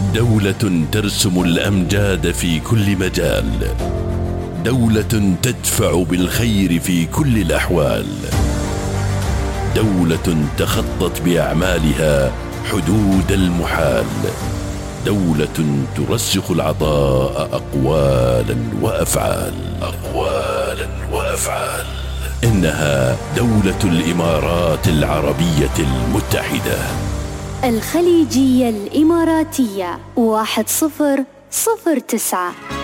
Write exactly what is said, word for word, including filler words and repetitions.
دولة ترسم الأمجاد في كل مجال، دولة تدفع بالخير في كل الأحوال، دولة تخطت بأعمالها حدود المحال، دولة ترسخ العطاء أقوالا وأفعال أقوالا وأفعال إنها دولة الإمارات العربية المتحدة. الخليجية الإماراتية واحد صفر صفر تسعة.